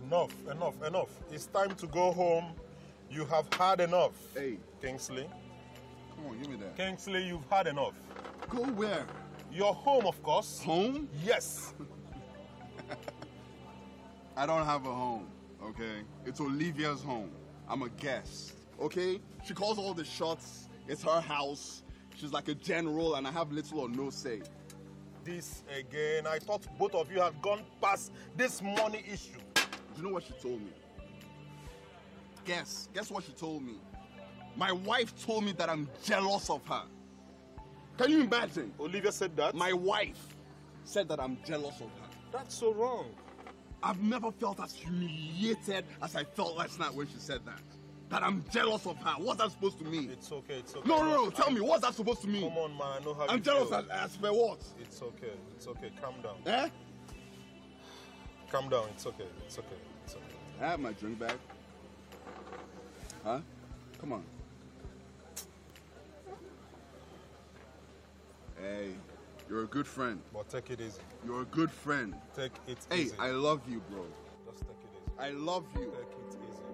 Enough. It's time to go home. You have had enough. Hey. Kingsley. Come on, give me that. Kingsley, you've had enough. Go where? Your home, of course. Home? Yes. I don't have a home, okay? It's Olivia's home. I'm a guest, okay? She calls all the shots. It's her house. She's like a general, and I have little or no say. This again. I thought both of you had gone past this money issue. Do you know what she told me? Guess what she told me? My wife told me that I'm jealous of her. Can you imagine? Olivia said that? My wife said that I'm jealous of her. That's so wrong. I've never felt as humiliated as I felt last night when she said that. That I'm jealous of her. What's that supposed to mean? It's okay. No. Tell me, what's that supposed to mean? Come on, man. I know how I'm you jealous feel. as for what? It's okay. Calm down. Eh? Calm down. It's okay. I have my drink back. Huh? Come on. Hey, you're a good friend. But take it easy. You're a good friend. Take it Hey, easy. I love you, bro. Just take it easy. I love you. Take it easy.